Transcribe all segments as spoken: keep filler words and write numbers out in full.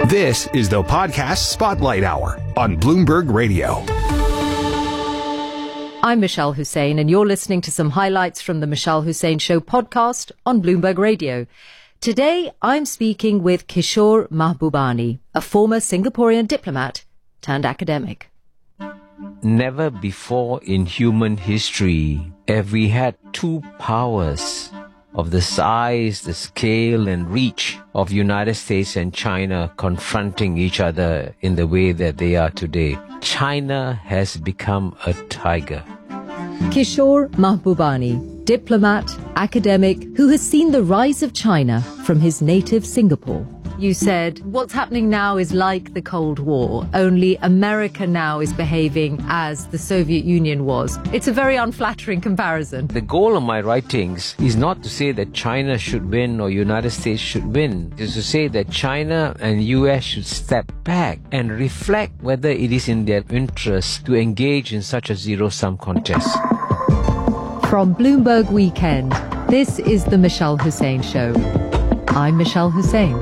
This is the Podcast Spotlight Hour on Bloomberg Radio. I'm Michelle Hussein, and you're listening to some highlights from the Michelle Hussein Show podcast on Bloomberg Radio. Today, I'm speaking with Kishore Mahbubani, a former Singaporean diplomat turned academic. Never before in human history have we had two powers of the size, the scale and reach of United States and China confronting each other in the way that they are today. China has become a tiger. Kishore Mahbubani, diplomat, academic, who has seen the rise of China from his native Singapore. You said, what's happening now is like the Cold War, only America now is behaving as the Soviet Union was. It's a very unflattering comparison. The goal of my writings is not to say that China should win or United States should win. It is to say that China and U S should step back and reflect whether it is in their interest to engage in such a zero-sum contest. From Bloomberg Weekend, this is the Michelle Hussein Show. I'm Michelle Hussein.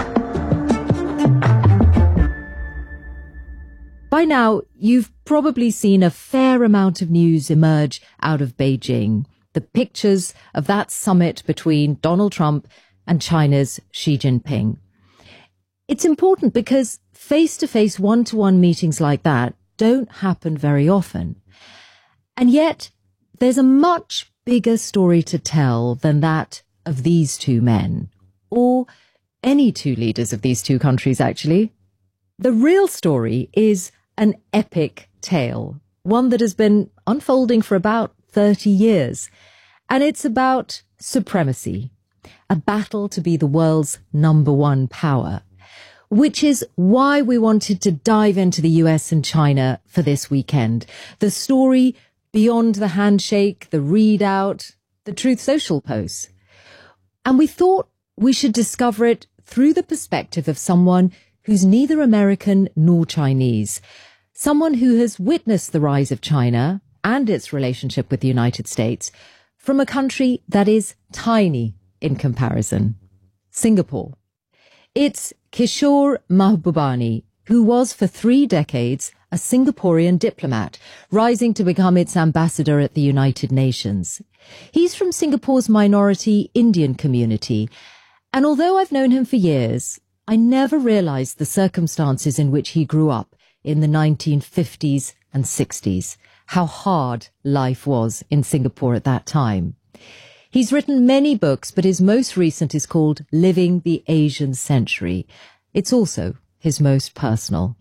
By now, you've probably seen a fair amount of news emerge out of Beijing. The pictures of that summit between Donald Trump and China's Xi Jinping. It's important because face-to-face, one-to-one meetings like that don't happen very often. And yet, there's a much bigger story to tell than that of these two men, or any two leaders of these two countries, actually. The real story is an epic tale, one that has been unfolding for about thirty years. And it's about supremacy, a battle to be the world's number one power, which is why we wanted to dive into the U S and China for this weekend. The story beyond the handshake, the readout, the Truth Social posts. And we thought we should discover it through the perspective of someone who's neither American nor Chinese, someone who has witnessed the rise of China and its relationship with the United States from a country that is tiny in comparison, Singapore. It's Kishore Mahbubani, who was for three decades a Singaporean diplomat, rising to become its ambassador at the United Nations. He's from Singapore's minority Indian community, and although I've known him for years, I never realized the circumstances in which he grew up in the nineteen fifties and sixties, how hard life was in Singapore at that time. He's written many books, but his most recent is called Living the Asian Century. It's also his most personal.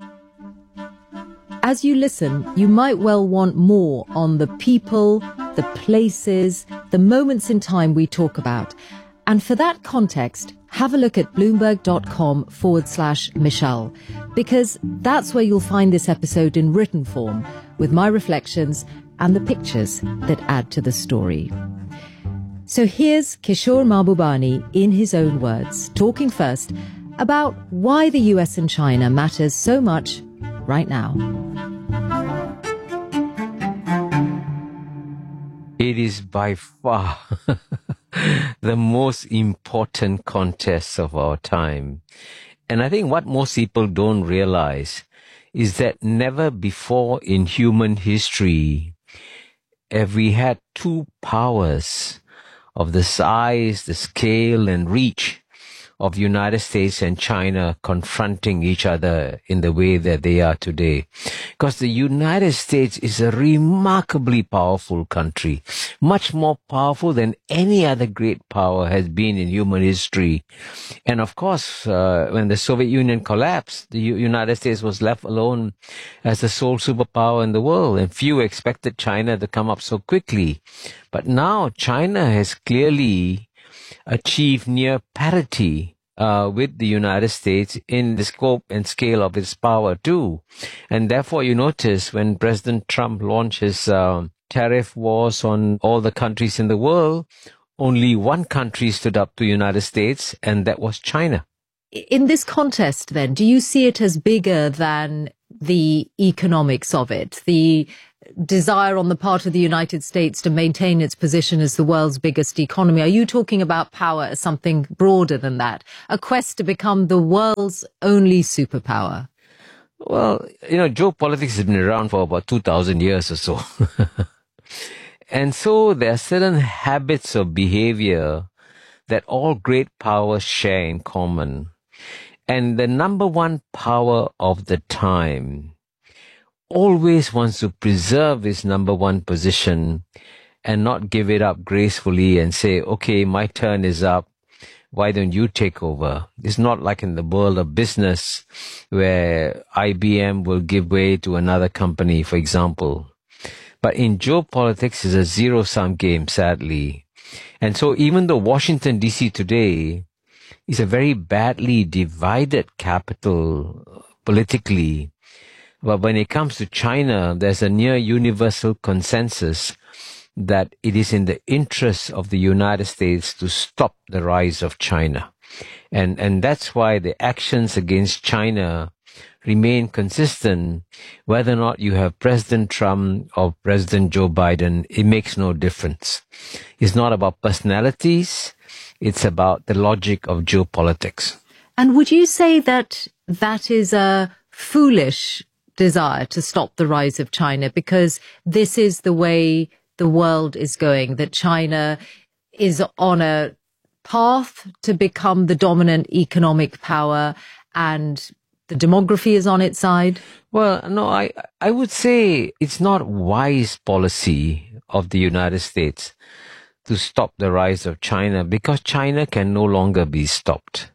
As you listen, you might well want more on the people, the places, the moments in time we talk about. And for that context, have a look at bloomberg.com forward slash Michelle, because that's where you'll find this episode in written form with my reflections and the pictures that add to the story. So here's Kishore Mahbubani in his own words, talking first about why the U S and China matters so much right now. It is by far the most important contest of our time. And I think what most people don't realize is that never before in human history have we had two powers of the size, the scale and reach of United States and China confronting each other in the way that they are today. Because the United States is a remarkably powerful country, much more powerful than any other great power has been in human history. And of course, uh, when the Soviet Union collapsed, the U- United States was left alone as the sole superpower in the world, and few expected China to come up so quickly. But now China has clearly achieve near parity uh, with the United States in the scope and scale of its power too. And therefore you notice when President Trump launched his uh, tariff wars on all the countries in the world, only one country stood up to the United States, and that was China. In this contest then, do you see it as bigger than the economics of it, the desire on the part of the United States to maintain its position as the world's biggest economy? Are you talking about power as something broader than that? A quest to become the world's only superpower? Well, you know, geopolitics has been around for about two thousand years or so. And so there are certain habits of behavior that all great powers share in common. And the number one power of the time always wants to preserve its number one position and not give it up gracefully and say, okay, my turn is up. Why don't you take over? It's not like in the world of business where I B M will give way to another company, for example. But in geopolitics, it's a zero-sum game, sadly. And so even though Washington, D C today is a very badly divided capital politically, but when it comes to China, there's a near universal consensus that it is in the interest of the United States to stop the rise of China. And, and that's why the actions against China remain consistent. Whether or not you have President Trump or President Joe Biden, it makes no difference. It's not about personalities. It's about the logic of geopolitics. And would you say that that is a foolish desire to stop the rise of China, because this is the way the world is going, that China is on a path to become the dominant economic power and the demography is on its side? Well, no, I, I would say it's not wise policy of the United States to stop the rise of China, because China can no longer be stopped.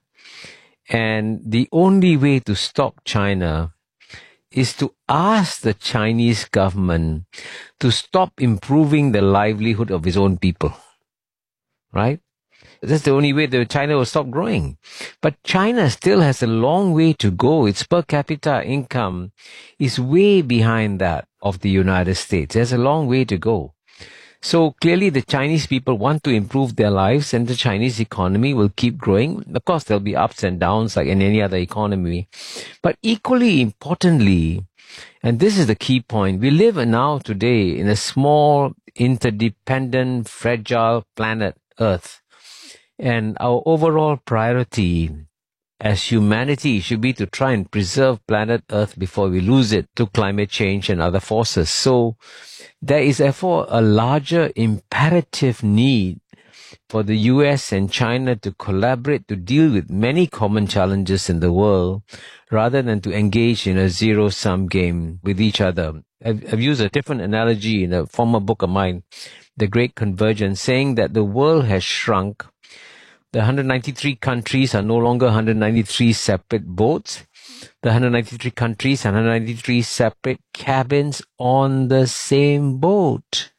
And the only way to stop China is to ask the Chinese government to stop improving the livelihood of its own people. Right? That's the only way that China will stop growing. But China still has a long way to go. Its per capita income is way behind that of the United States. There's a long way to go. So clearly the Chinese people want to improve their lives, and the Chinese economy will keep growing. Of course, there'll be ups and downs like in any other economy. But equally importantly, and this is the key point, we live now today in a small, interdependent, fragile planet Earth. And our overall priority as humanity should be to try and preserve planet Earth before we lose it to climate change and other forces. So there is therefore a larger imperative need for the U S and China to collaborate to deal with many common challenges in the world rather than to engage in a zero-sum game with each other. I've, I've used a different analogy in a former book of mine, The Great Convergence, saying that the world has shrunk. The one hundred ninety-three countries are no longer one hundred ninety-three separate boats. The one hundred ninety-three countries and one hundred ninety-three separate cabins on the same boat.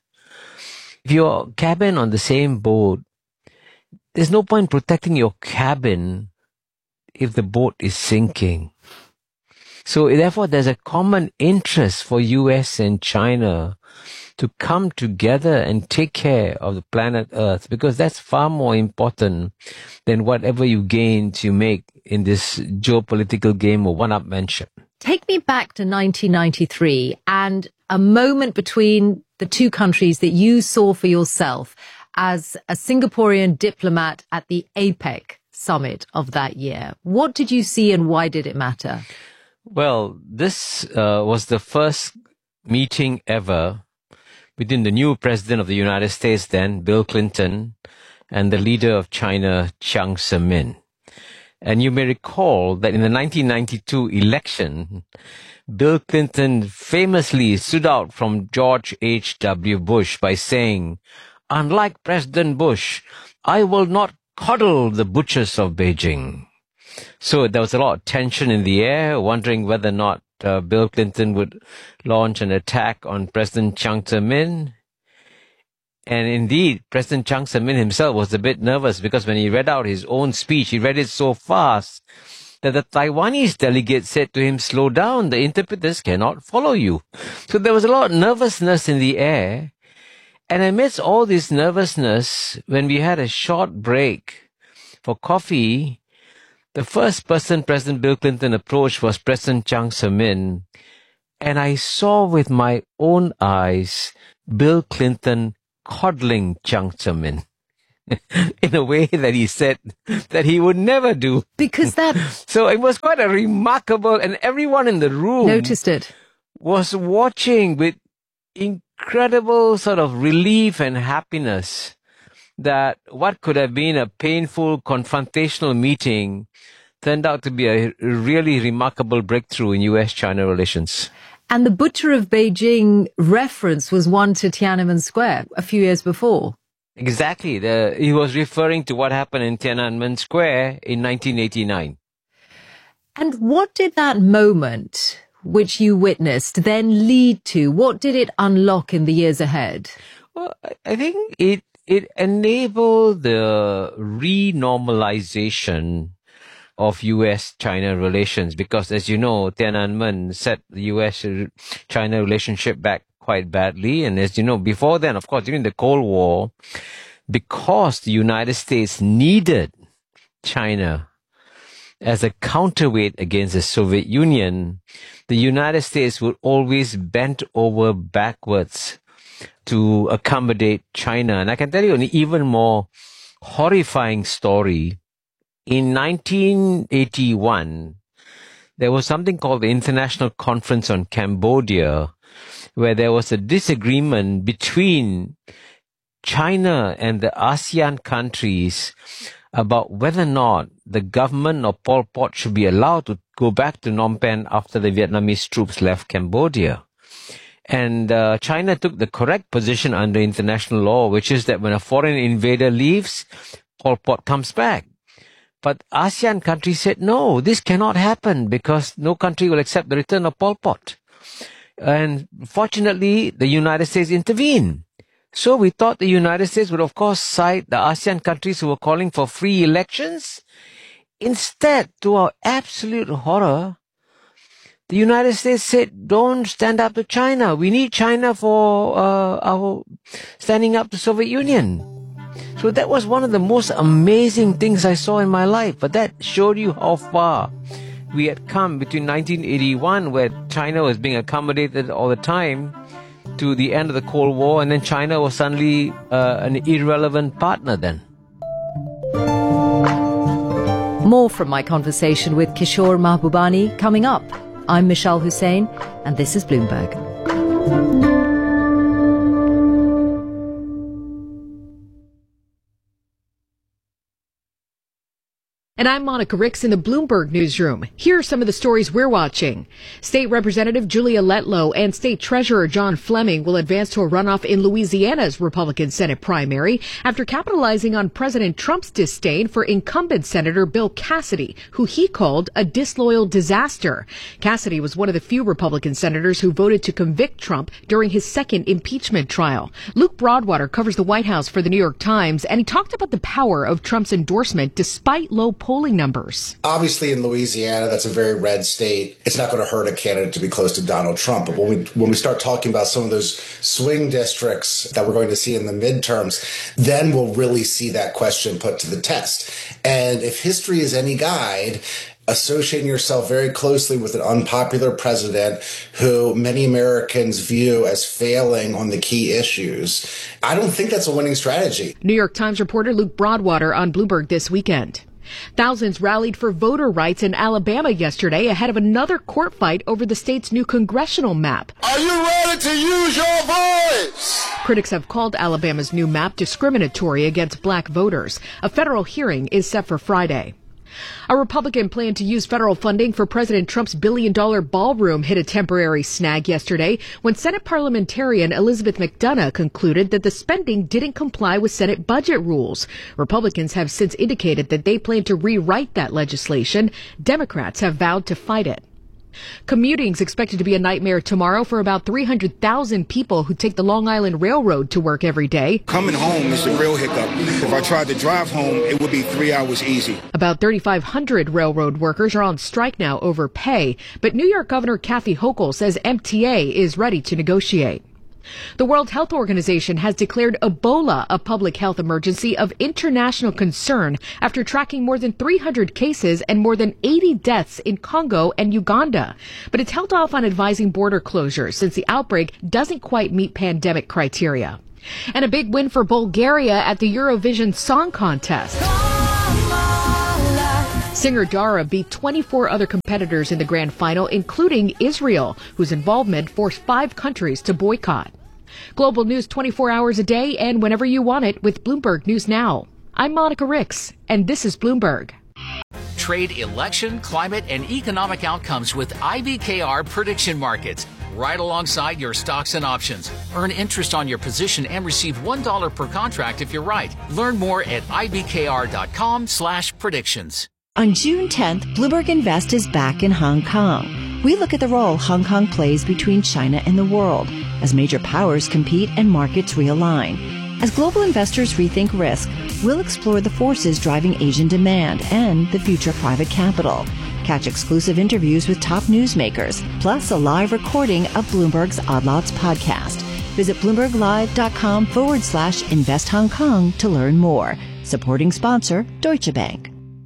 If your cabin on the same boat, there's no point protecting your cabin if the boat is sinking. So therefore, there's a common interest for U S and China to come together and take care of the planet Earth, because that's far more important than whatever you gains you make in this geopolitical game of one-upmanship. Take me back to nineteen ninety-three and a moment between the two countries that you saw for yourself as a Singaporean diplomat at the APEC summit of that year. What did you see and why did it matter? Well, this uh, was the first meeting ever between the new president of the United States then, Bill Clinton, and the leader of China, Jiang Zemin. And you may recall that in the nineteen ninety-two election, Bill Clinton famously stood out from George H W Bush by saying, "Unlike President Bush, I will not coddle the butchers of Beijing." So there was a lot of tension in the air, wondering whether or not uh, Bill Clinton would launch an attack on President Jiang Zemin. And indeed, President Jiang Zemin himself was a bit nervous because when he read out his own speech, he read it so fast that the Taiwanese delegate said to him, "Slow down, the interpreters cannot follow you." So there was a lot of nervousness in the air. And amidst all this nervousness, when we had a short break for coffee, the first person President Bill Clinton approached was President Jiang Zemin And I saw with my own eyes Bill Clinton coddling Jiang Zemin in a way that he said that he would never do. Because that... So it was quite a remarkable, and everyone in the room noticed it. Was watching with incredible sort of relief and happiness that what could have been a painful confrontational meeting turned out to be a really remarkable breakthrough in U S China relations. And the Butcher of Beijing reference was one to Tiananmen Square a few years before. Exactly. The, he was referring to what happened in Tiananmen Square in nineteen eighty-nine. And what did that moment, which you witnessed, then lead to? What did it unlock in the years ahead? Well, I think it it enabled the renormalization of U S China relations, because, as you know, Tiananmen set the U S China relationship back quite badly. And as you know, before then, of course, during the Cold War, because the United States needed China as a counterweight against the Soviet Union, the United States would always bend over backwards to accommodate China. And I can tell you an even more horrifying story. In nineteen eighty-one, there was something called the International Conference on Cambodia, where there was a disagreement between China and the ASEAN countries about whether or not the government of Pol Pot should be allowed to go back to Phnom Penh after the Vietnamese troops left Cambodia. And uh, China took the correct position under international law, which is that when a foreign invader leaves, Pol Pot comes back. But ASEAN countries said, no, this cannot happen because no country will accept the return of Pol Pot. And fortunately, the United States intervened. So we thought the United States would, of course, side the ASEAN countries who were calling for free elections. Instead, to our absolute horror, the United States said, don't stand up to China. We need China for uh, our standing up to Soviet Union. So that was one of the most amazing things I saw in my life. But that showed you how far we had come between nineteen eighty-one, where China was being accommodated all the time, to the end of the Cold War, and then China was suddenly uh, an irrelevant partner then. More from my conversation with Kishore Mahbubani coming up. I'm Michelle Hussain, and this is Bloomberg. And I'm Monica Ricks in the Bloomberg newsroom. Here are some of the stories we're watching. State Representative Julia Letlow and State Treasurer John Fleming will advance to a runoff in Louisiana's Republican Senate primary after capitalizing on President Trump's disdain for incumbent Senator Bill Cassidy, who he called a disloyal disaster. Cassidy was one of the few Republican senators who voted to convict Trump during his second impeachment trial. Luke Broadwater covers the White House for the New York Times, and he talked about the power of Trump's endorsement despite low polling polling numbers. Obviously, in Louisiana, that's a very red state. It's not going to hurt a candidate to be close to Donald Trump. But when we when we start talking about some of those swing districts that we're going to see in the midterms, then we'll really see that question put to the test. And if history is any guide, associating yourself very closely with an unpopular president who many Americans view as failing on the key issues, I don't think that's a winning strategy. New York Times reporter Luke Broadwater on Bloomberg this weekend. Thousands rallied for voter rights in Alabama yesterday ahead of another court fight over the state's new congressional map. Are you ready to use your voice? Critics have called Alabama's new map discriminatory against black voters. A federal hearing is set for Friday. A Republican plan to use federal funding for President Trump's billion-dollar ballroom hit a temporary snag yesterday when Senate parliamentarian Elizabeth McDonough concluded that the spending didn't comply with Senate budget rules. Republicans have since indicated that they plan to rewrite that legislation. Democrats have vowed to fight it. Commuting is expected to be a nightmare tomorrow for about three hundred thousand people who take the Long Island Railroad to work every day. Coming home is the real hiccup. If I tried to drive home, it would be three hours easy. About thirty-five hundred railroad workers are on strike now over pay, but New York Governor Kathy Hochul says M T A is ready to negotiate. The World Health Organization has declared Ebola a public health emergency of international concern after tracking more than three hundred cases and more than eighty deaths in Congo and Uganda. But it's held off on advising border closures since the outbreak doesn't quite meet pandemic criteria. And a big win for Bulgaria at the Eurovision Song Contest. Singer Dara beat twenty-four other competitors in the grand final, including Israel, whose involvement forced five countries to boycott. Global news twenty-four hours a day and whenever you want it with Bloomberg News Now. I'm Monica Ricks, and this is Bloomberg. Trade election, climate, and economic outcomes with I B K R prediction markets. Right alongside your stocks and options. Earn interest on your position and receive one dollar per contract if you're right. Learn more at ibkr.com slash predictions. On June tenth, Bloomberg Invest is back in Hong Kong. We look at the role Hong Kong plays between China and the world as major powers compete and markets realign. As global investors rethink risk, we'll explore the forces driving Asian demand and the future of private capital. Catch exclusive interviews with top newsmakers, plus a live recording of Bloomberg's Odd Lots podcast. Visit bloomberglive.com forward slash invest Hong Kong to learn more. Supporting sponsor, Deutsche Bank.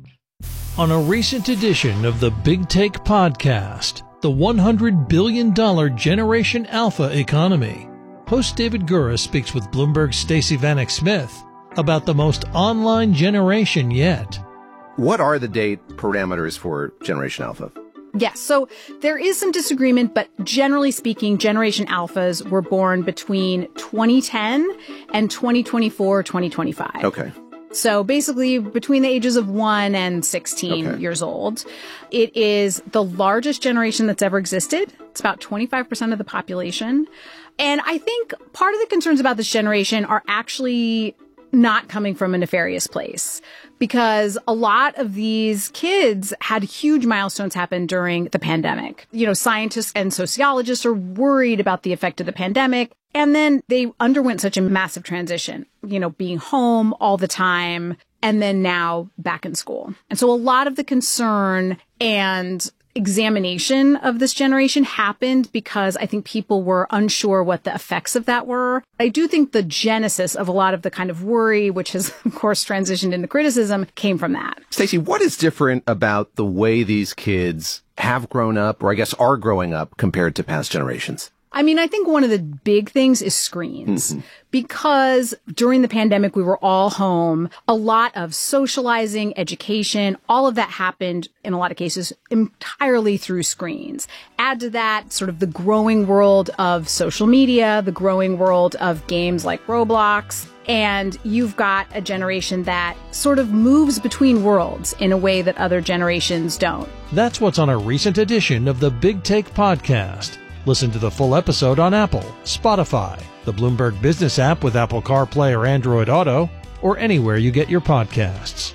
On a recent edition of the Big Take podcast, the one hundred billion dollars Generation Alpha economy, host David Gura speaks with Bloomberg's Stacey Vanek Smith about the most online generation yet. What are the date parameters for Generation Alpha? Yes, so there is some disagreement, but generally speaking, Generation Alphas were born between twenty ten and twenty twenty-four, twenty twenty-five. Okay. So basically between the ages of one and sixteen okay. years old. It is the largest generation that's ever existed. It's about twenty-five percent of the population. And I think part of the concerns about this generation are actually not coming from a nefarious place, because a lot of these kids had huge milestones happen during the pandemic. You know, scientists and sociologists are worried about the effect of the pandemic. And then they underwent such a massive transition, you know, being home all the time and then now back in school. And so a lot of the concern and examination of this generation happened because I think people were unsure what the effects of that were. I do think the genesis of a lot of the kind of worry, which has, of course, transitioned into criticism, came from that. Stacey, what is different about the way these kids have grown up, or I guess are growing up, compared to past generations? I mean, I think one of the big things is screens. Mm-hmm. Because during the pandemic, we were all home. A lot of socializing, education, all of that happened in a lot of cases entirely through screens. Add to that sort of the growing world of social media, the growing world of games like Roblox. And you've got a generation that sort of moves between worlds in a way that other generations don't. That's what's on a recent edition of the Big Take podcast. Listen to the full episode on Apple, Spotify, the Bloomberg Business app with Apple CarPlay or Android Auto, or anywhere you get your podcasts.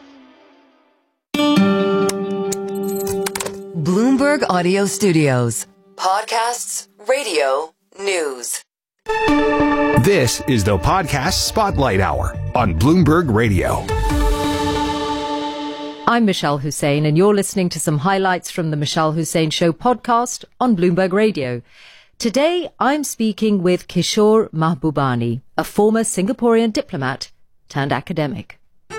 Bloomberg Audio Studios. Podcasts, radio, news. This is the Podcast Spotlight Hour on Bloomberg Radio. I'm Michelle Hussein, and you're listening to some highlights from the Michelle Hussein Show podcast on Bloomberg Radio. Today, I'm speaking with Kishore Mahbubani, a former Singaporean diplomat turned academic.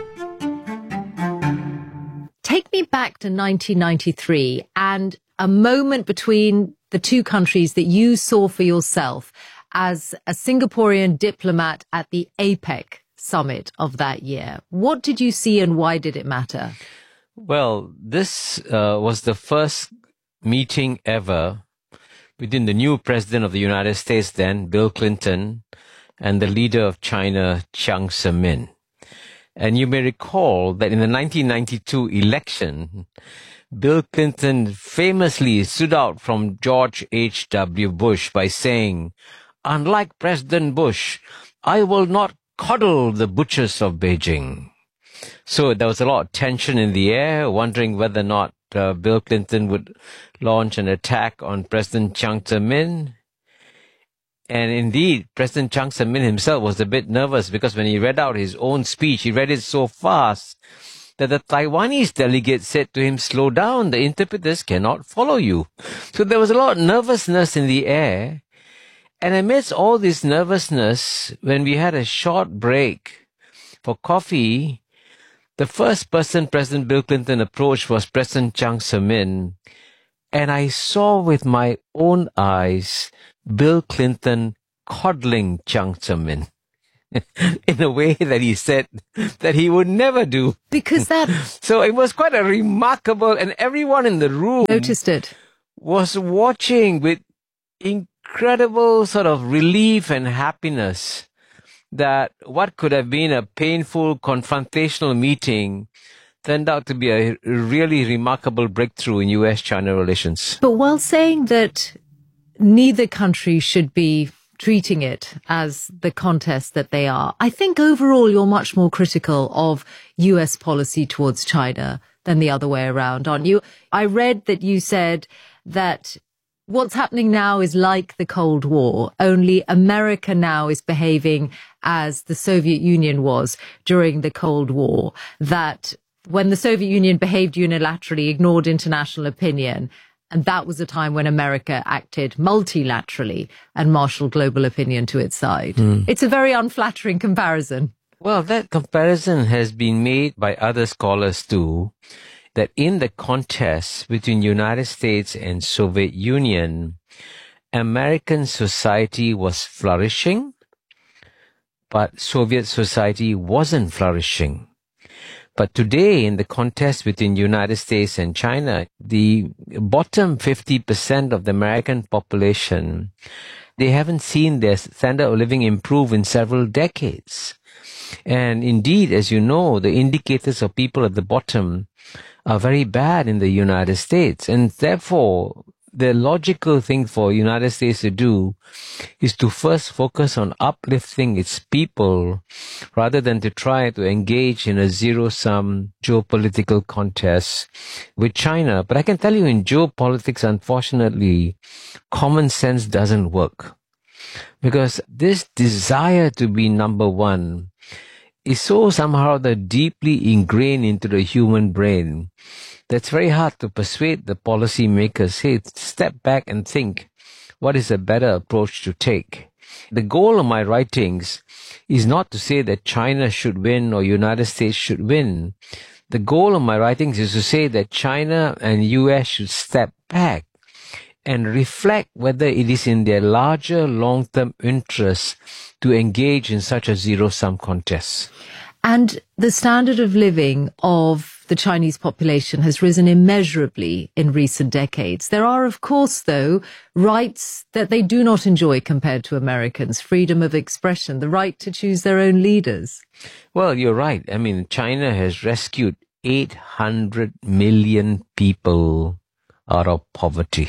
Take me back to nineteen ninety-three and a moment between the two countries that you saw for yourself as a Singaporean diplomat at the APEC summit of that year. What did you see and why did it matter? Well, this uh, was the first meeting ever between the new president of the United States then, Bill Clinton, and the leader of China, Jiang Zemin. And you may recall that in the nineteen ninety-two election, Bill Clinton famously stood out from George H W Bush by saying, "Unlike President Bush, I will not coddle the butchers of Beijing." So there was a lot of tension in the air, wondering whether or not uh, Bill Clinton would launch an attack on President Jiang Zemin. And indeed, President Jiang Zemin himself was a bit nervous because when he read out his own speech, he read it so fast that the Taiwanese delegate said to him, "Slow down, the interpreters cannot follow you." So there was a lot of nervousness in the air. And amidst all this nervousness, when we had a short break for coffee, the first person President Bill Clinton approached was President Jiang Zemin. And I saw with my own eyes Bill Clinton coddling Jiang Zemin in a way that he said that he would never do. Because that... So it was quite a remarkable, and everyone in the room noticed it, was watching with incredible sort of relief and happiness that what could have been a painful, confrontational meeting turned out to be a really remarkable breakthrough in U S China relations. But while saying that neither country should be treating it as the contest that they are, I think overall you're much more critical of U S policy towards China than the other way around, aren't you? I read that you said that what's happening now is like the Cold War, only America now is behaving as the Soviet Union was during the Cold War, that when the Soviet Union behaved unilaterally, ignored international opinion, and that was a time when America acted multilaterally and marshaled global opinion to its side. Mm. It's a very unflattering comparison. Well, that comparison has been made by other scholars too, that in the contest between United States and Soviet Union, American society was flourishing, but Soviet society wasn't flourishing. But today, in the contest between United States and China, the bottom fifty percent of the American population, they haven't seen their standard of living improve in several decades. And indeed, as you know, the indicators of people at the bottom are very bad in the United States. And therefore, the logical thing for United States to do is to first focus on uplifting its people rather than to try to engage in a zero-sum geopolitical contest with China. But I can tell you in geopolitics, unfortunately, common sense doesn't work. Because this desire to be number one is so somehow the deeply ingrained into the human brain that's very hard to persuade the policy makers, hey, step back and think, what is a better approach to take? The goal of my writings is not to say that China should win or United States should win. The goal of my writings is to say that China and U S should step back and reflect whether it is in their larger long-term interests to engage in such a zero-sum contest. And the standard of living of the Chinese population has risen immeasurably in recent decades. There are, of course, though, rights that they do not enjoy compared to Americans. Freedom of expression, the right to choose their own leaders. Well, you're right. I mean, China has rescued eight hundred million people out of poverty.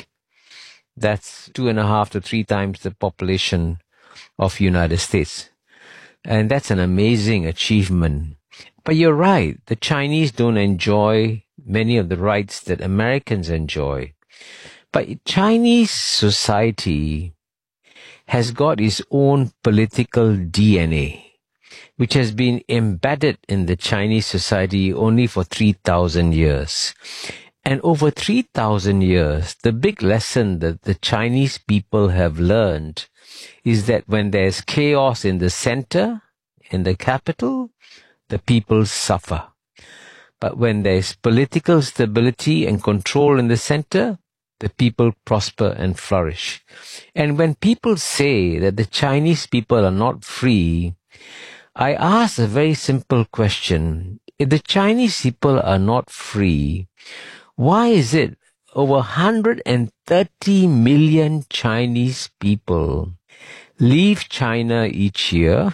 That's two and a half to three times the population of United States. And that's an amazing achievement. But you're right, the Chinese don't enjoy many of the rights that Americans enjoy. But Chinese society has got its own political D N A, which has been embedded in the Chinese society only for three thousand years. And over three thousand years, the big lesson that the Chinese people have learned is that when there's chaos in the center, in the capital, the people suffer. But when there's political stability and control in the center, the people prosper and flourish. And when people say that the Chinese people are not free, I ask a very simple question. If the Chinese people are not free, why is it over one hundred thirty million Chinese people leave China each year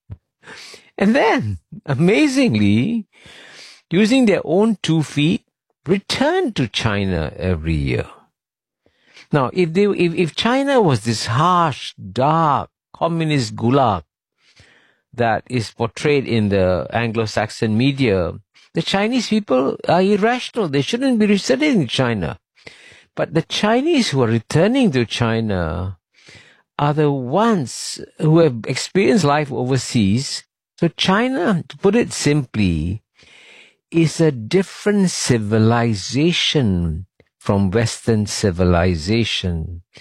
and then, amazingly, using their own two feet, return to China every year? Now, if they, if, if China was this harsh, dark, communist gulag that is portrayed in the Anglo-Saxon media, the Chinese people are irrational. They shouldn't be residing in China. But the Chinese who are returning to China are the ones who have experienced life overseas. So China, to put it simply, is a different civilization from Western civilization.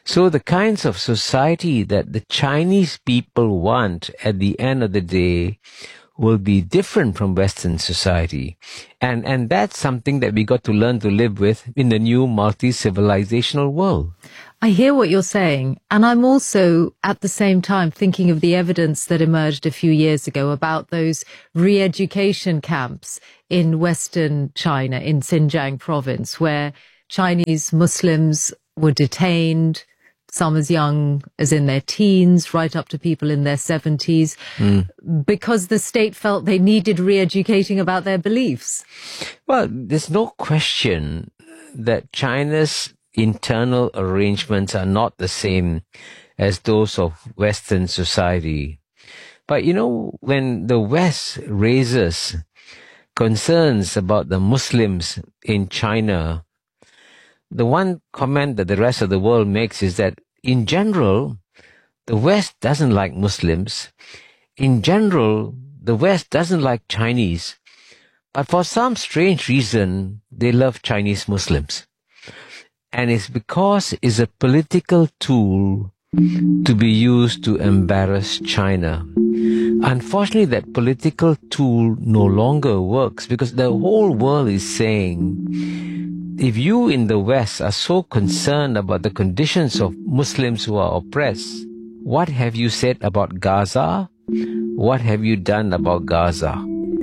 So the kinds of society that the Chinese people want at the end of the day will be different from Western society. And, and that's something that we got to learn to live with in the new multi-civilizational world. I hear what you're saying. And I'm also at the same time thinking of the evidence that emerged a few years ago about those re-education camps in Western China, in Xinjiang province, where Chinese Muslims were detained, some as young as in their teens, right up to people in their seventies, mm. because the state felt they needed re-educating about their beliefs. Well, there's no question that China's internal arrangements are not the same as those of Western society. But, you know, when the West raises concerns about the Muslims in China, the one comment that the rest of the world makes is that, in general, the West doesn't like Muslims. In general, the West doesn't like Chinese. But for some strange reason, they love Chinese Muslims. And it's because it's a political tool to be used to embarrass China. Unfortunately, that political tool no longer works because the whole world is saying, if you in the West are so concerned about the conditions of Muslims who are oppressed, what have you said about Gaza? What have you done about Gaza?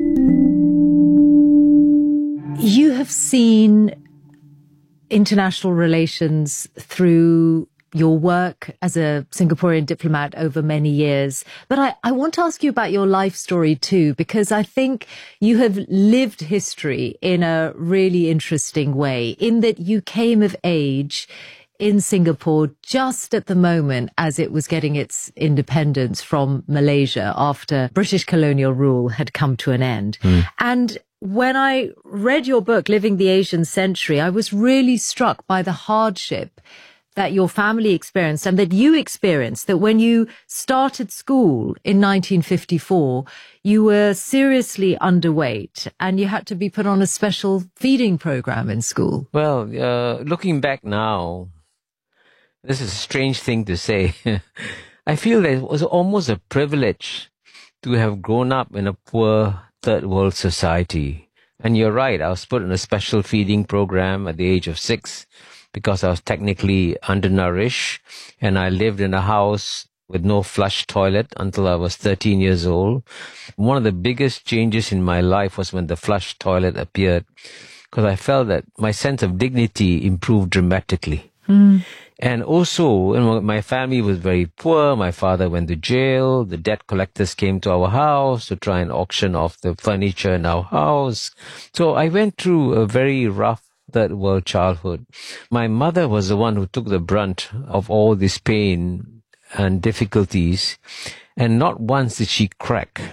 You have seen international relations through your work as a Singaporean diplomat over many years. But I, I want to ask you about your life story too, because I think you have lived history in a really interesting way, in that you came of age in Singapore just at the moment as it was getting its independence from Malaysia after British colonial rule had come to an end. Mm. And when I read your book, Living the Asian Century, I was really struck by the hardship that your family experienced and that you experienced, that when you started school in nineteen fifty-four, you were seriously underweight and you had to be put on a special feeding program in school. Well, uh, looking back now, this is a strange thing to say. I feel that it was almost a privilege to have grown up in a poor third world society. And you're right, I was put in a special feeding program at the age of six because I was technically undernourished, and I lived in a house with no flush toilet until I was thirteen years old. One of the biggest changes in my life was when the flush toilet appeared, because I felt that my sense of dignity improved dramatically. Mm. And also, you know, my family was very poor. My father went to jail. The debt collectors came to our house to try and auction off the furniture in our house. So I went through a very rough third world childhood. My mother was the one who took the brunt of all this pain and difficulties, and not once did she crack.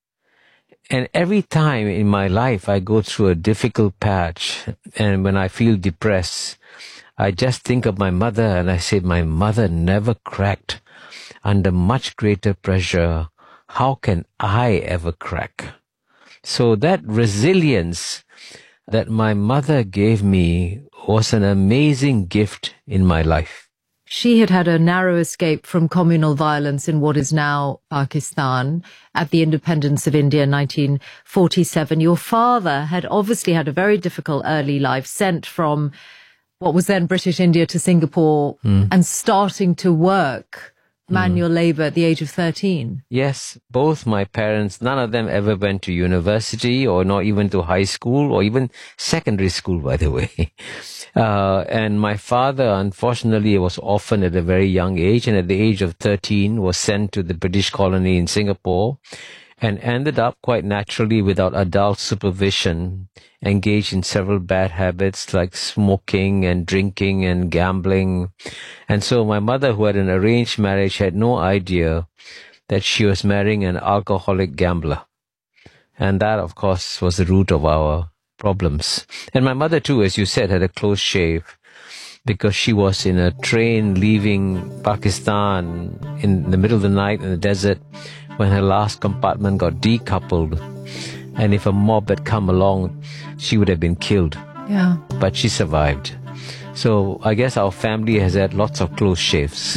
And every time in my life I go through a difficult patch, and when I feel depressed, I just think of my mother and I say, my mother never cracked under much greater pressure. How can I ever crack? So that resilience that my mother gave me was an amazing gift in my life. She had had a narrow escape from communal violence in what is now Pakistan at the independence of India in nineteen forty-seven. Your father had obviously had a very difficult early life, sent from what was then British India to Singapore mm. and starting to work manual mm. labor at the age of thirteen. Yes, both my parents, none of them ever went to university or not even to high school or even secondary school, by the way. Uh, and my father, unfortunately, was orphaned at a very young age, and at the age of thirteen was sent to the British colony in Singapore and ended up quite naturally without adult supervision, engaged in several bad habits like smoking and drinking and gambling. And so my mother, who had an arranged marriage, had no idea that she was marrying an alcoholic gambler. And that, of course, was the root of our problems. And my mother, too, as you said, had a close shave because she was in a train leaving Pakistan in the middle of the night in the desert when her last compartment got decoupled. And if a mob had come along, she would have been killed. Yeah. But she survived. So I guess our family has had lots of close shaves.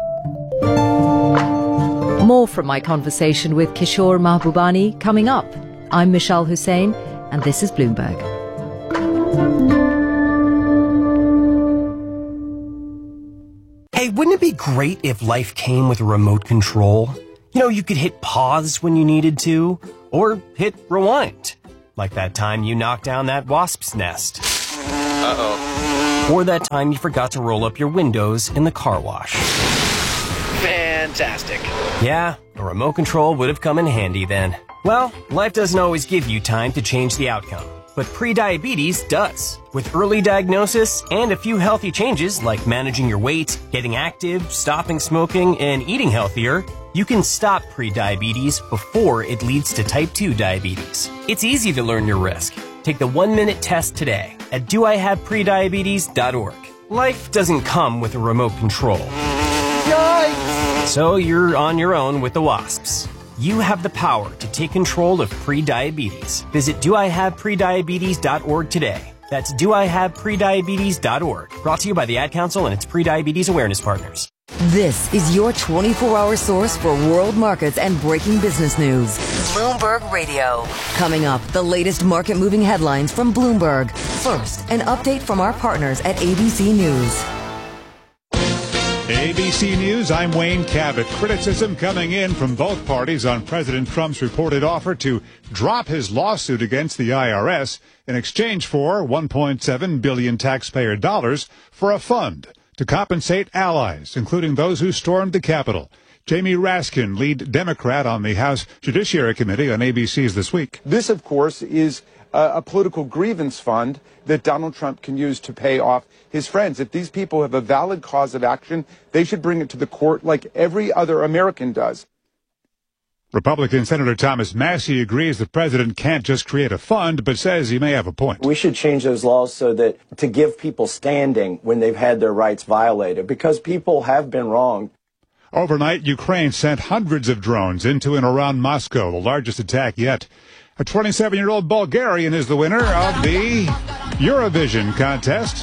More from my conversation with Kishore Mahbubani coming up. I'm Michelle Hussain, and this is Bloomberg. Hey, wouldn't it be great if life came with a remote control? You know, you could hit pause when you needed to, or hit rewind. Like that time you knocked down that wasp's nest. Uh-oh. Or that time you forgot to roll up your windows in the car wash. Fantastic. Yeah, a remote control would have come in handy then. Well, life doesn't always give you time to change the outcome, but prediabetes does. With early diagnosis and a few healthy changes like managing your weight, getting active, stopping smoking, and eating healthier, you can stop prediabetes before it leads to type two diabetes. It's easy to learn your risk. Take the one-minute test today at do I have prediabetes dot org. Life doesn't come with a remote control. Yikes! So you're on your own with the wasps. You have the power to take control of prediabetes. Visit do I have prediabetes dot org today. That's do I have prediabetes dot org. Brought to you by the Ad Council and its Prediabetes Awareness Partners. This is your twenty-four hour source for world markets and breaking business news. Bloomberg Radio. Coming up, the latest market-moving headlines from Bloomberg. First, an update from our partners at A B C News. A B C News, I'm Wayne Cabot. Criticism coming in from both parties on President Trump's reported offer to drop his lawsuit against the I R S in exchange for one point seven billion taxpayer dollars for a fund to compensate allies, including those who stormed the Capitol. Jamie Raskin, lead Democrat on the House Judiciary Committee on A B C's This Week. This, of course, is a, a political grievance fund that Donald Trump can use to pay off his friends. If these people have a valid cause of action, they should bring it to the court like every other American does. Republican Senator Thomas Massie agrees the president can't just create a fund, but says he may have a point. We should change those laws so that to give people standing when they've had their rights violated, because people have been wronged. Overnight, Ukraine sent hundreds of drones into and around Moscow, the largest attack yet. A twenty-seven-year-old Bulgarian is the winner of the Eurovision contest.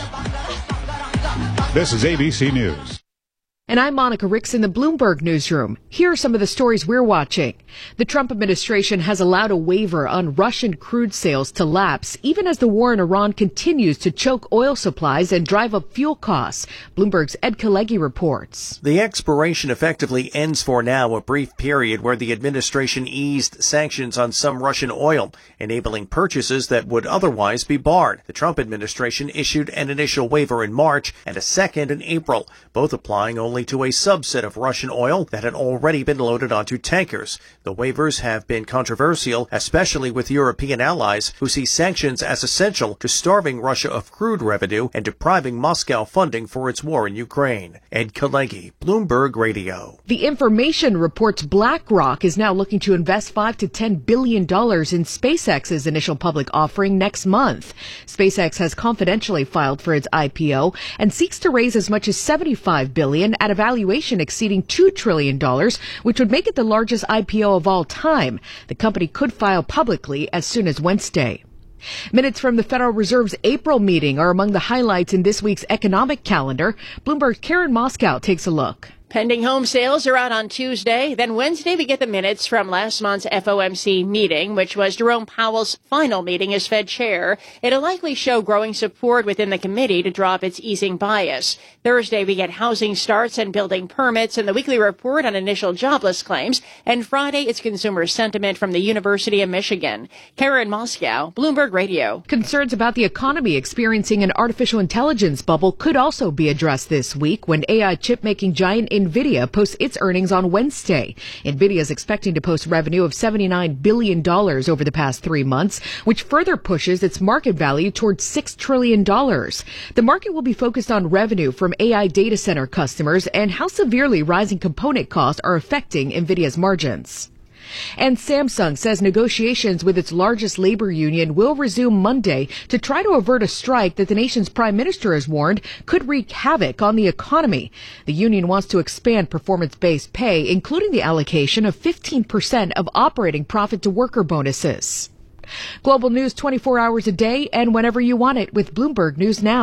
This is A B C News. And I'm Monica Ricks in the Bloomberg newsroom. Here are some of the stories we're watching. The Trump administration has allowed a waiver on Russian crude sales to lapse, even as the war in Iran continues to choke oil supplies and drive up fuel costs. Bloomberg's Ed Kalegi reports. The expiration effectively ends for now a brief period where the administration eased sanctions on some Russian oil, enabling purchases that would otherwise be barred. The Trump administration issued an initial waiver in March and a second in April, both applying only to a subset of Russian oil that had already been loaded onto tankers. The waivers have been controversial, especially with European allies who see sanctions as essential to starving Russia of crude revenue and depriving Moscow funding for its war in Ukraine. Ed Kalegi, Bloomberg Radio. The Information reports BlackRock is now looking to invest five to ten billion dollars in SpaceX's initial public offering next month. SpaceX has confidentially filed for its I P O and seeks to raise as much as seventy-five billion dollars at a valuation exceeding two trillion dollars, which would make it the largest I P O of all time. The company could file publicly as soon as Wednesday. Minutes from the Federal Reserve's April meeting are among the highlights in this week's economic calendar. Bloomberg's Karen Moscow takes a look. Pending home sales are out on Tuesday. Then Wednesday, we get the minutes from last month's F O M C meeting, which was Jerome Powell's final meeting as Fed chair. It'll likely show growing support within the committee to drop its easing bias. Thursday, we get housing starts and building permits and the weekly report on initial jobless claims. And Friday, it's consumer sentiment from the University of Michigan. Karen Moscow, Bloomberg Radio. Concerns about the economy experiencing an artificial intelligence bubble could also be addressed this week when A I chip-making giant NVIDIA posts its earnings on Wednesday. NVIDIA is expecting to post revenue of seventy-nine billion dollars over the past three months, which further pushes its market value towards six trillion dollars. The market will be focused on revenue from A I data center customers and how severely rising component costs are affecting NVIDIA's margins. And Samsung says negotiations with its largest labor union will resume Monday to try to avert a strike that the nation's prime minister has warned could wreak havoc on the economy. The union wants to expand performance-based pay, including the allocation of fifteen percent of operating profit to worker bonuses. Global news twenty-four hours a day and whenever you want it with Bloomberg News Now.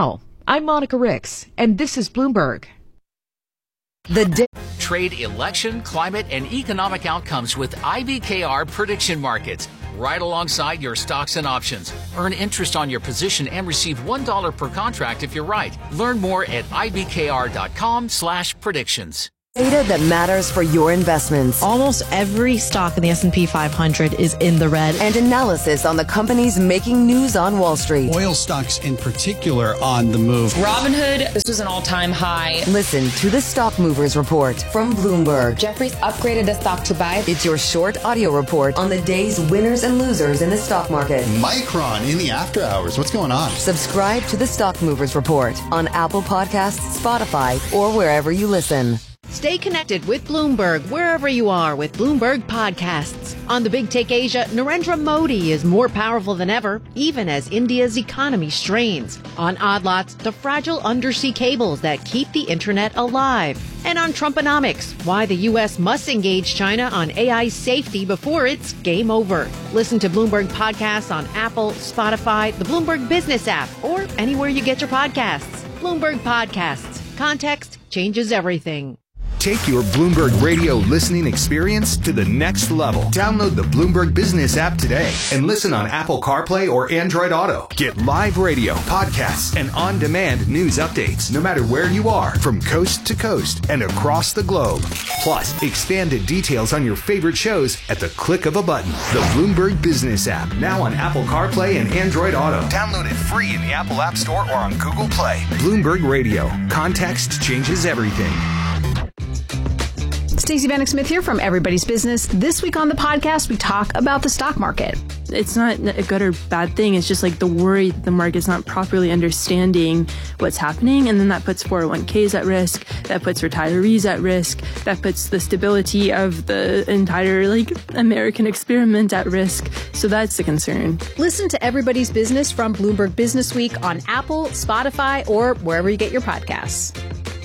I'm Monica Ricks, and this is Bloomberg. The di- Trade election, climate, and economic outcomes with I B K R prediction markets. Right alongside your stocks and options. Earn interest on your position and receive one dollar per contract if you're right. Learn more at ibkr.com slash predictions. Data that matters for your investments. Almost every stock in the S and P five hundred is in the red. And analysis on the companies making news on Wall Street. Oil stocks in particular on the move. Robinhood, this was an all-time high. Listen to the Stock Movers Report from Bloomberg. Jefferies upgraded the stock to buy. It's your short audio report on the day's winners and losers in the stock market. Micron in the after hours. What's going on? Subscribe to the Stock Movers Report on Apple Podcasts, Spotify, or wherever you listen. Stay connected with Bloomberg wherever you are with Bloomberg Podcasts. On the Big Take Asia, Narendra Modi is more powerful than ever, even as India's economy strains. On Odd Lots, the fragile undersea cables that keep the internet alive. And on Trumponomics, why the U S must engage China on A I safety before it's game over. Listen to Bloomberg Podcasts on Apple, Spotify, the Bloomberg Business app, or anywhere you get your podcasts. Bloomberg Podcasts. Context changes everything. Take your Bloomberg Radio listening experience to the next level. Download the Bloomberg Business app today and listen on Apple CarPlay or Android Auto. Get live radio, podcasts, and on-demand news updates no matter where you are, from coast to coast and across the globe. Plus, expanded details on your favorite shows at the click of a button. The Bloomberg Business app, now on Apple CarPlay and Android Auto. Download it free in the Apple App Store or on Google Play. Bloomberg Radio. Context changes everything. Stacey Vanek Smith here from Everybody's Business. This week on the podcast, we talk about the stock market. It's not a good or bad thing. It's just like the worry that the market's not properly understanding what's happening. And then that puts four oh one k's at risk. That puts retirees at risk. That puts the stability of the entire like American experiment at risk. So that's the concern. Listen to Everybody's Business from Bloomberg Business Week on Apple, Spotify, or wherever you get your podcasts.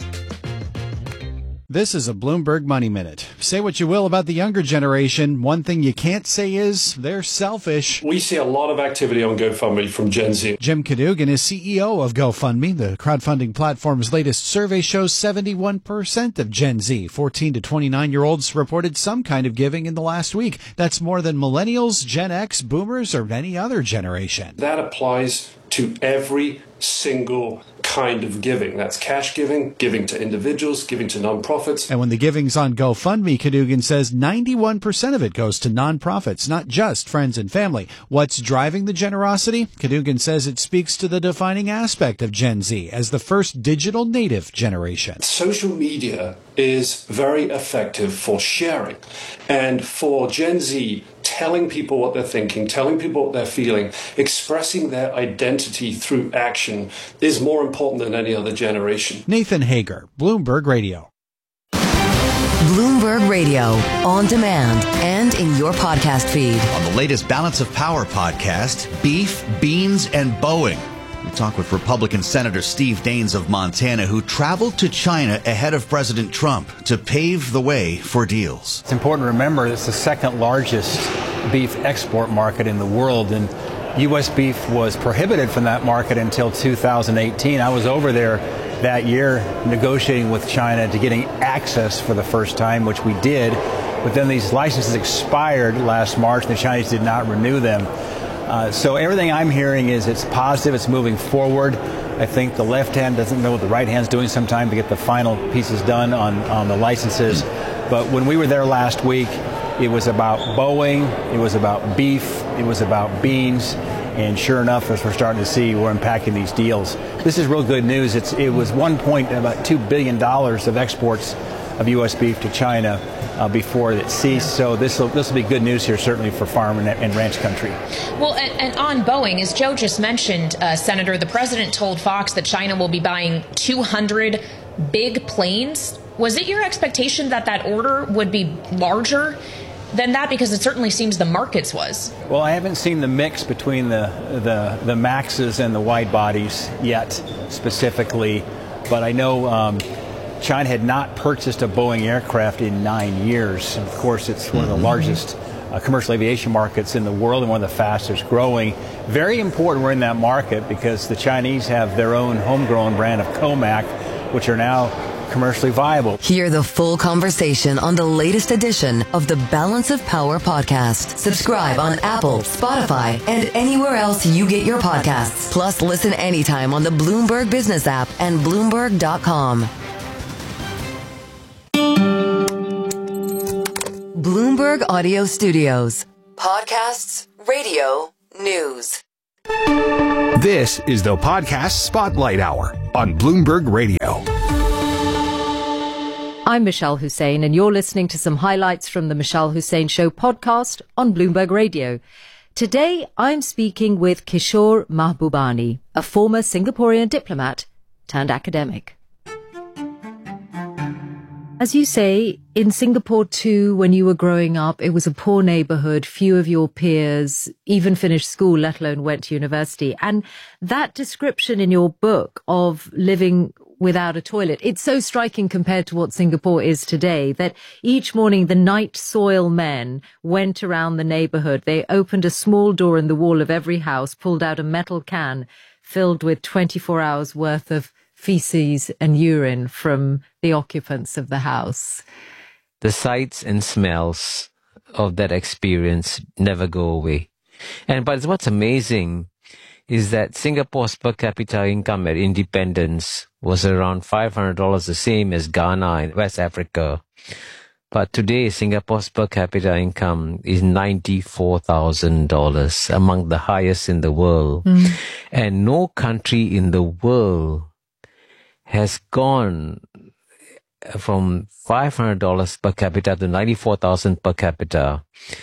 This is a Bloomberg Money Minute. Say what you will about the younger generation. One thing you can't say is they're selfish. We see a lot of activity on GoFundMe from Gen Z. Jim Cadogan is C E O of GoFundMe. The crowdfunding platform's latest survey shows seventy-one percent of Gen Z, fourteen to twenty-nine-year-olds, reported some kind of giving in the last week. That's more than millennials, Gen X, boomers, or any other generation. That applies to every single kind of giving. That's cash giving, giving to individuals, giving to nonprofits. And when the giving's on GoFundMe, Cadogan says ninety-one percent of it goes to nonprofits, not just friends and family. What's driving the generosity? Cadogan says it speaks to the defining aspect of Gen Z as the first digital native generation. Social media is very effective for sharing. And for Gen Z, telling people what they're thinking, telling people what they're feeling, expressing their identity through action is more important than any other generation. Nathan Hager, Bloomberg Radio. Bloomberg Radio, on demand and in your podcast feed. On the latest Balance of Power podcast, beef, beans, and Boeing. We talk with Republican Senator Steve Daines of Montana, who traveled to China ahead of President Trump to pave the way for deals. It's important to remember it's the second largest beef export market in the world, and U S beef was prohibited from that market until two thousand eighteen. I was over there that year negotiating with China to getting access for the first time, which we did, but then these licenses expired last March and the Chinese did not renew them. Uh, so everything I'm hearing is it's positive, it's moving forward. I think the left hand doesn't know what the right hand's doing sometimes to get the final pieces done on, on the licenses. But when we were there last week, it was about Boeing, it was about beef, it was about beans, and sure enough, as we're starting to see, we're unpacking these deals. This is real good news. It's, it was one point about two billion dollars of exports of U S beef to China uh, before it ceased. So this will this will be good news here, certainly for farm and, and ranch country. Well, and, and on Boeing, as Joe just mentioned, uh, Senator, the president told Fox that China will be buying two hundred big planes. Was it your expectation that that order would be larger than that? Because it certainly seems the market's was. Well, I haven't seen the mix between the the, the Maxes and the wide bodies yet, specifically, but I know um, China had not purchased a Boeing aircraft in nine years. And of course, it's one of the largest uh, commercial aviation markets in the world and one of the fastest growing. Very important we're in that market because the Chinese have their own homegrown brand of Comac, which are now commercially viable. Hear the full conversation on the latest edition of the Balance of Power podcast. Subscribe on Apple, Spotify, and anywhere else you get your podcasts. Plus, listen anytime on the Bloomberg Business app and Bloomberg dot com. Bloomberg Audio Studios. Podcasts, radio, news. This is the Podcast Spotlight Hour on Bloomberg Radio. I'm Michelle Hussein, and you're listening to some highlights from the Michelle Hussein Show podcast on Bloomberg Radio. Today, I'm speaking with Kishore Mahbubani, a former Singaporean diplomat turned academic. As you say, in Singapore too, when you were growing up, it was a poor neighborhood. Few of your peers even finished school, let alone went to university. And that description in your book of living without a toilet, it's so striking compared to what Singapore is today, that each morning the night soil men went around the neighborhood. They opened a small door in the wall of every house, pulled out a metal can filled with twenty-four hours worth of feces and urine from the occupants of the house. The sights and smells of that experience never go away. And but what's amazing is that Singapore's per capita income at independence was around five hundred dollars, the same as Ghana in West Africa. But today, Singapore's per capita income is ninety-four thousand dollars, among the highest in the world. Mm. And no country in the world has gone from five hundred dollars per capita to ninety-four thousand dollars per capita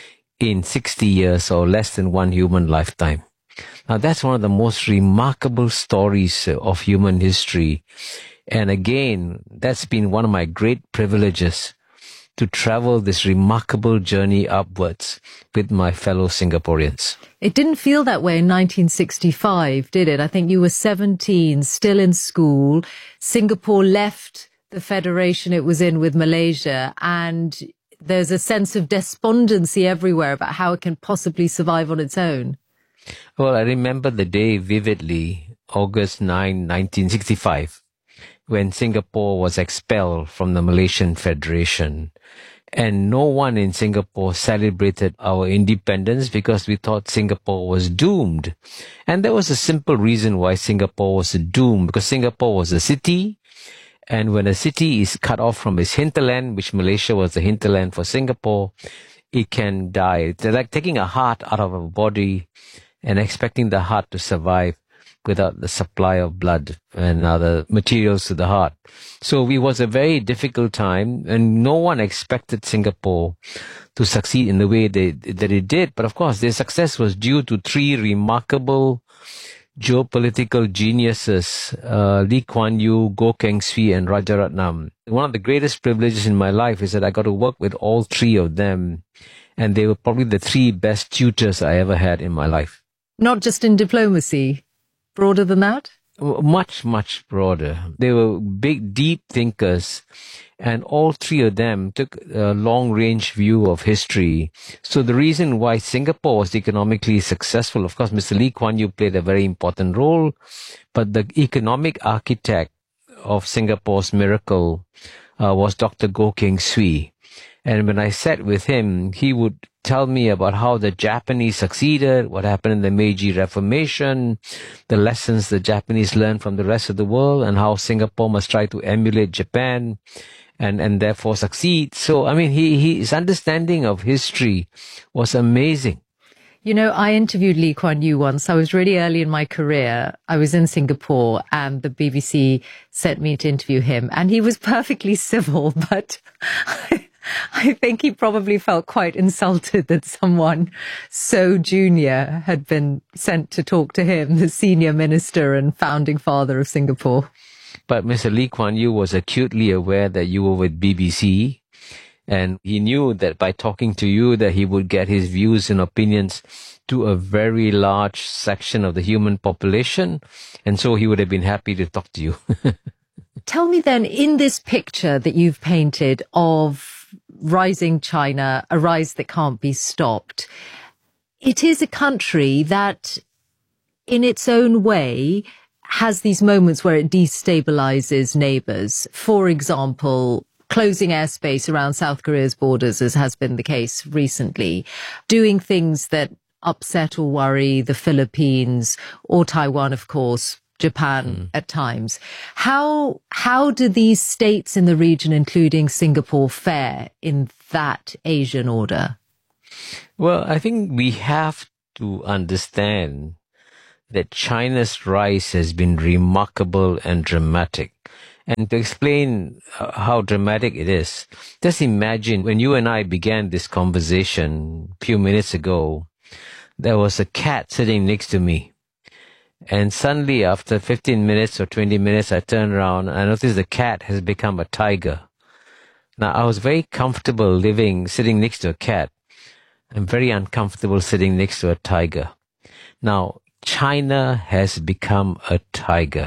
in sixty years, or less than one human lifetime. Now, that's one of the most remarkable stories of human history. And again, that's been one of my great privileges, to travel this remarkable journey upwards with my fellow Singaporeans. It didn't feel that way in nineteen sixty-five, did it? I think you were seventeen, still in school. Singapore left the federation it was in with Malaysia, and there's a sense of despondency everywhere about how it can possibly survive on its own. Well, I remember the day vividly, August ninth, nineteen sixty-five, when Singapore was expelled from the Malaysian Federation. And no one in Singapore celebrated our independence because we thought Singapore was doomed. And there was a simple reason why Singapore was doomed, because Singapore was a city. And when a city is cut off from its hinterland, which Malaysia was the hinterland for Singapore, it can die. It's like taking a heart out of a body and expecting the heart to survive without the supply of blood and other materials to the heart. So it was a very difficult time, and no one expected Singapore to succeed in the way they, that it did. But of course, their success was due to three remarkable geopolitical geniuses, uh, Lee Kuan Yew, Goh Keng Swee, and Rajaratnam. One of the greatest privileges in my life is that I got to work with all three of them, and they were probably the three best tutors I ever had in my life. Not just in diplomacy, broader than that? Much, much broader. They were big, deep thinkers, and all three of them took a long-range view of history. So the reason why Singapore was economically successful, of course, Mister Lee Kuan Yew played a very important role, but the economic architect of Singapore's miracle uh, was Doctor Goh Keng Swee. And when I sat with him, he would tell me about how the Japanese succeeded, what happened in the Meiji Reformation, the lessons the Japanese learned from the rest of the world, and how Singapore must try to emulate Japan and, and therefore succeed. So, I mean, he, he, his understanding of history was amazing. You know, I interviewed Lee Kuan Yew once. I was really early in my career. I was in Singapore and the B B C sent me to interview him, and he was perfectly civil, but I think he probably felt quite insulted that someone so junior had been sent to talk to him, the senior minister and founding father of Singapore. But Mister Lee Kuan Yew was acutely aware that you were with B B C, and he knew that by talking to you that he would get his views and opinions to a very large section of the human population, and so he would have been happy to talk to you. Tell me then, in this picture that you've painted of rising China, a rise that can't be stopped. It is a country that, in its own way, has these moments where it destabilizes neighbors. For example, closing airspace around South Korea's borders, as has been the case recently, doing things that upset or worry the Philippines or Taiwan, of course, Japan mm. at times. How, how do these states in the region, including Singapore, fare in that Asian order? Well, I think we have to understand that China's rise has been remarkable and dramatic. And to explain how dramatic it is, just imagine when you and I began this conversation a few minutes ago, there was a cat sitting next to me. And suddenly after fifteen minutes or twenty minutes, I turned around and I noticed the cat has become a tiger. Now, I was very comfortable living, sitting next to a cat. I'm very uncomfortable sitting next to a tiger. Now, China has become a tiger.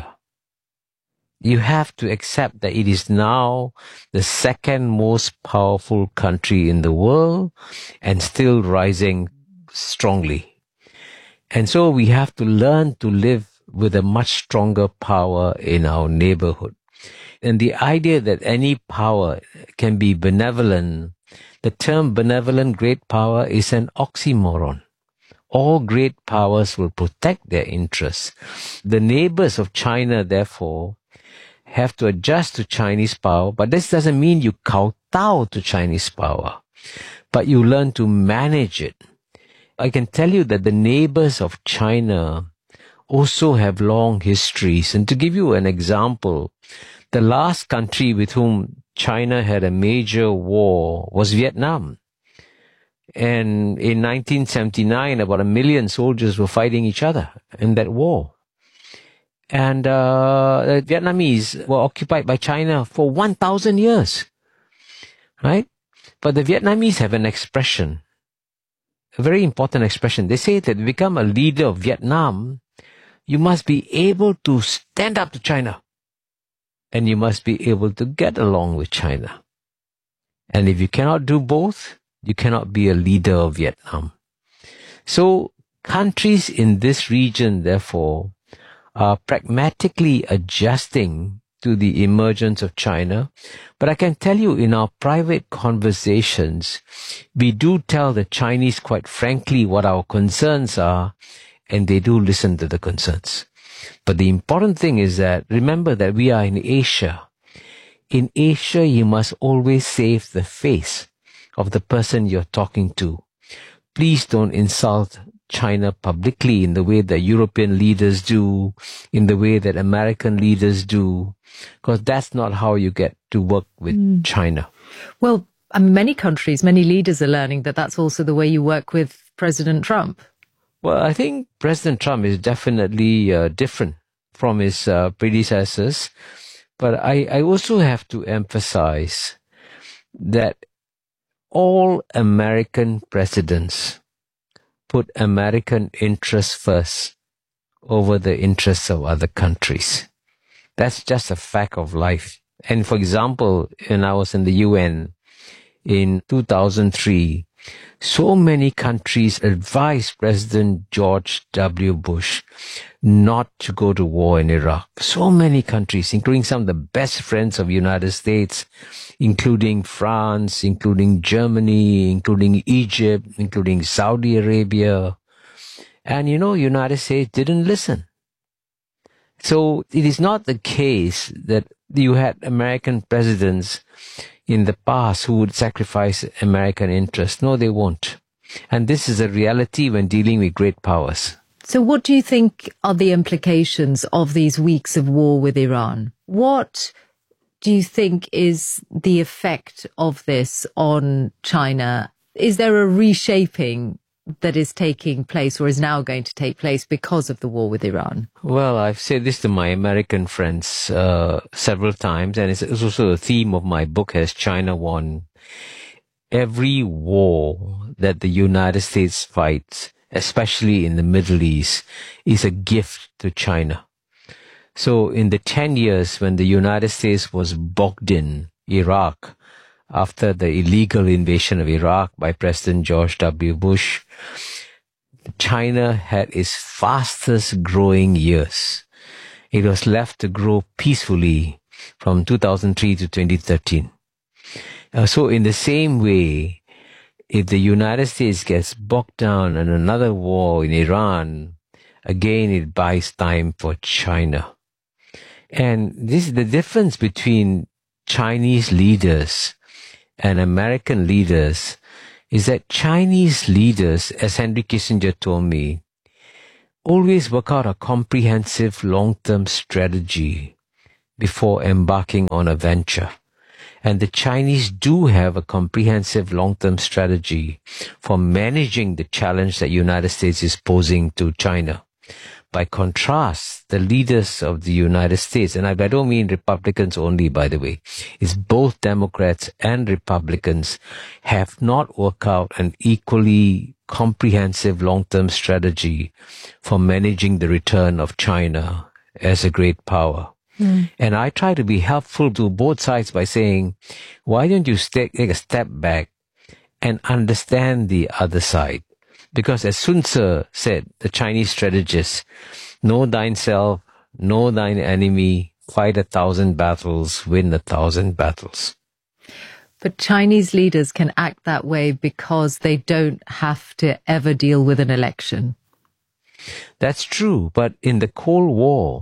You have to accept that it is now the second most powerful country in the world and still rising strongly. And so we have to learn to live with a much stronger power in our neighborhood. And the idea that any power can be benevolent, the term benevolent great power is an oxymoron. All great powers will protect their interests. The neighbors of China, therefore, have to adjust to Chinese power, but this doesn't mean you kowtow to Chinese power, but you learn to manage it. I can tell you that the neighbors of China also have long histories. And to give you an example, the last country with whom China had a major war was Vietnam. And in nineteen seventy-nine, about a million soldiers were fighting each other in that war. And uh, the Vietnamese were occupied by China for one thousand years, right? But the Vietnamese have an expression, a very important expression. They say that to become a leader of Vietnam, you must be able to stand up to China. And you must be able to get along with China. And if you cannot do both, you cannot be a leader of Vietnam. So countries in this region, therefore, are pragmatically adjusting to the emergence of China. But I can tell you in our private conversations, we do tell the Chinese quite frankly what our concerns are, and they do listen to the concerns. But the important thing is that, remember that we are in Asia. In Asia, you must always save the face of the person you're talking to. Please don't insult China publicly in the way that European leaders do, in the way that American leaders do, because that's not how you get to work with mm. China. Well, I mean, many countries, many leaders are learning that that's also the way you work with President Trump. Well, I think President Trump is definitely uh, different from his uh, predecessors. But I, I also have to emphasize that all American presidents put American interests first over the interests of other countries. That's just a fact of life. And for example, when I was in the U N in two thousand three, so many countries advised President George W. Bush not to go to war in Iraq. So many countries, including some of the best friends of the United States, including France, including Germany, including Egypt, including Saudi Arabia. And you know, United States didn't listen. So it is not the case that you had American presidents in the past who would sacrifice American interests. No, they won't. And this is a reality when dealing with great powers. So what do you think are the implications of these weeks of war with Iran? What do you think is the effect of this on China? Is there a reshaping that is taking place or is now going to take place because of the war with Iran? Well, I've said this to my American friends uh, several times, and it's also a theme of my book, Has China Won? Every war that the United States fights, especially in the Middle East, is a gift to China. So in the ten years when the United States was bogged in Iraq, after the illegal invasion of Iraq by President George W. Bush, China had its fastest growing years. It was left to grow peacefully from two thousand three to twenty thirteen. Uh, so in the same way, if the United States gets bogged down in another war in Iran, again it buys time for China. And this is the difference between Chinese leaders and American leaders, is that Chinese leaders, as Henry Kissinger told me, always work out a comprehensive long-term strategy before embarking on a venture. And the Chinese do have a comprehensive long-term strategy for managing the challenge that the United States is posing to China. By contrast, the leaders of the United States, and I don't mean Republicans only, by the way, it's both Democrats and Republicans, have not worked out an equally comprehensive long-term strategy for managing the return of China as a great power. Mm. And I try to be helpful to both sides by saying, why don't you take a step back and understand the other side? Because as Sun Tzu said, the Chinese strategist, know thyself, know thine enemy, fight a thousand battles, win a thousand battles. But Chinese leaders can act that way because they don't have to ever deal with an election. That's true. But in the Cold War,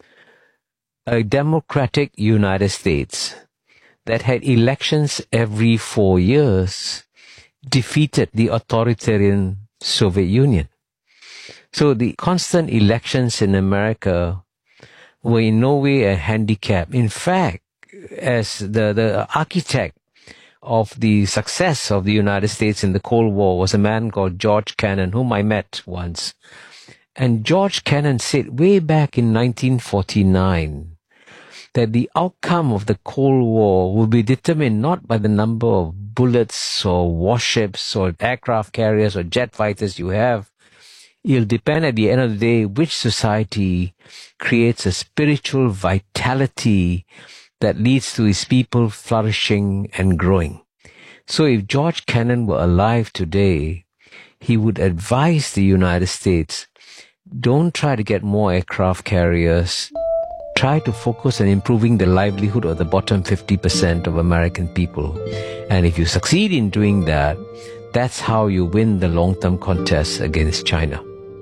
a democratic United States that had elections every four years defeated the authoritarian Soviet Union. So the constant elections in America were in no way a handicap. In fact, as the, the architect of the success of the United States in the Cold War was a man called George Kennan, whom I met once. And George Kennan said way back in nineteen forty-nine that the outcome of the Cold War will be determined not by the number of bullets or warships or aircraft carriers or jet fighters you have. It'll depend at the end of the day which society creates a spiritual vitality that leads to its people flourishing and growing. So if George Kennan were alive today, he would advise the United States, don't try to get more aircraft carriers. Try to focus on improving the livelihood of the bottom fifty percent of American people. And if you succeed in doing that, that's how you win the long-term contest against China.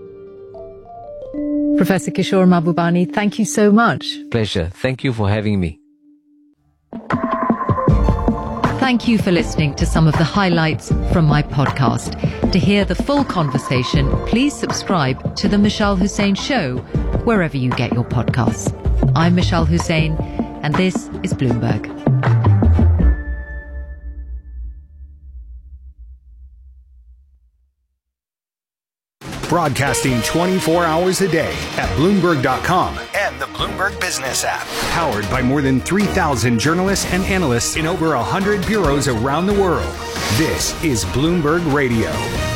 Professor Kishore Mahbubani, thank you so much. Pleasure. Thank you for having me. Thank you for listening to some of the highlights from my podcast. To hear the full conversation, please subscribe to The Mishal Hussain Show, wherever you get your podcasts. I'm Mishal Hussain, and this is Bloomberg. Broadcasting twenty-four hours a day at Bloomberg dot com and the Bloomberg Business app. Powered by more than three thousand journalists and analysts in over one hundred bureaus around the world. This is Bloomberg Radio.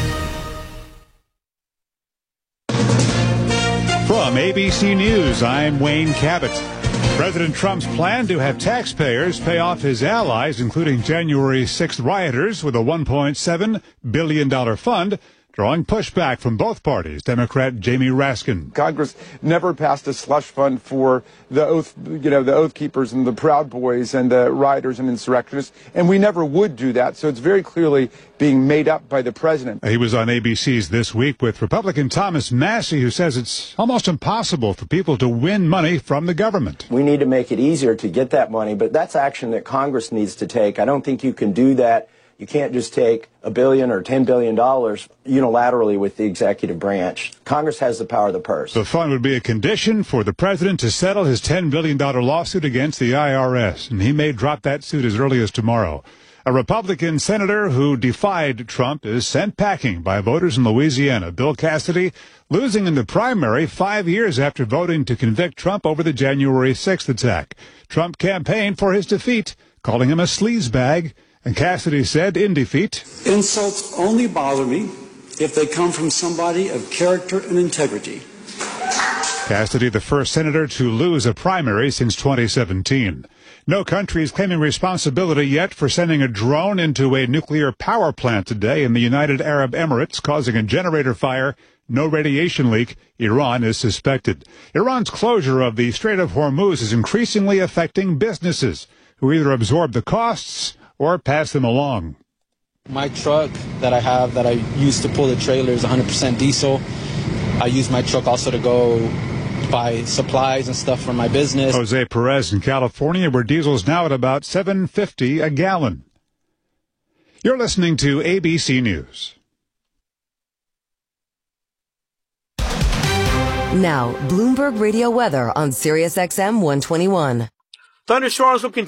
From A B C News, I'm Wayne Cabot. President Trump's plan to have taxpayers pay off his allies, including January sixth rioters, with a one point seven billion dollars fund, drawing pushback from both parties. Democrat Jamie Raskin. Congress never passed a slush fund for the oath, you know, the Oath Keepers and the Proud Boys and the rioters and insurrectionists, and we never would do that. So it's very clearly being made up by the president. He was on A B C's This Week with Republican Thomas Massie, who says it's almost impossible for people to win money from the government. We need to make it easier to get that money, but that's action that Congress needs to take. I don't think you can do that. You can't just take a billion or ten billion dollars unilaterally with the executive branch. Congress has the power of the purse. The fund would be a condition for the president to settle his ten billion dollars lawsuit against the I R S, and he may drop that suit as early as tomorrow. A Republican senator who defied Trump is sent packing by voters in Louisiana. Bill Cassidy losing in the primary five years after voting to convict Trump over the January sixth attack. Trump campaigned for his defeat, calling him a sleazebag. And Cassidy said in defeat, "Insults only bother me if they come from somebody of character and integrity. Cassidy, the first senator to lose a primary since twenty seventeen. No country is claiming responsibility yet for sending a drone into a nuclear power plant today in the United Arab Emirates, causing a generator fire. No radiation leak. Iran is suspected. Iran's closure of the Strait of Hormuz is increasingly affecting businesses who either absorb the costs or pass them along. My truck that I have that I use to pull the trailer is one hundred percent diesel. I use my truck also to go buy supplies and stuff for my business. Jose Perez in California, where diesel's now at about seven fifty a gallon. You're listening to A B C News. Now, Bloomberg Radio weather on Sirius X M one twenty-one. Thunderstorms will continue.